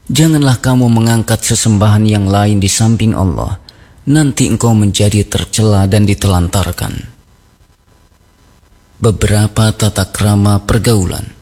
Janganlah kamu mengangkat sesembahan yang lain di samping Allah, nanti engkau menjadi tercela dan ditelantarkan. Beberapa tata krama pergaulan.